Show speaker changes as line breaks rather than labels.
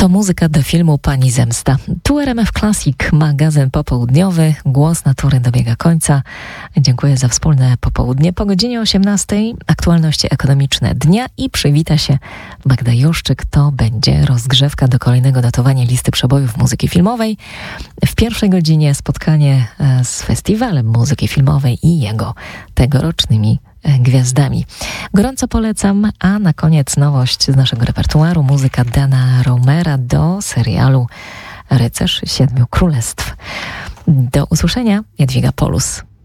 To muzyka do filmu Pani Zemsta. Tu RMF Classic, magazyn popołudniowy. Głos natury dobiega końca. Dziękuję za wspólne popołudnie. Po godzinie 18 aktualności ekonomiczne dnia i przywita się Magda Juszczyk. To będzie rozgrzewka do kolejnego datowania listy przebojów muzyki filmowej. W pierwszej godzinie spotkanie z Festiwalem Muzyki Filmowej i jego tegorocznymi gwiazdami. Gorąco polecam, a na koniec nowość z naszego repertuaru, muzyka Dana Romera do serialu Rycerz Siedmiu Królestw. Do usłyszenia, Jadwiga Polus.